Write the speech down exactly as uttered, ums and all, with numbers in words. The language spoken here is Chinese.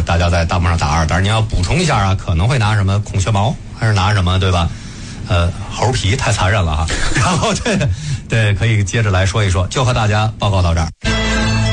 大家在弹幕上打二，当然你要补充一下啊，可能会拿什么孔雀毛，还是拿什么，对吧？呃，猴皮太残忍了哈。然后对对，可以接着来说一说，就和大家报告到这儿。